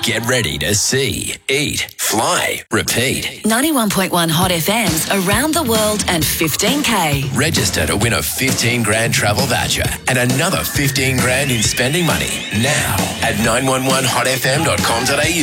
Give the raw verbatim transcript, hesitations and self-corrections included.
Get ready to see, eat, fly, repeat. ninety-one point one Hot F M's around the world and fifteen K. Register to win a fifteen grand travel voucher and another fifteen grand in spending money now at nine one one hot f m dot com dot a u.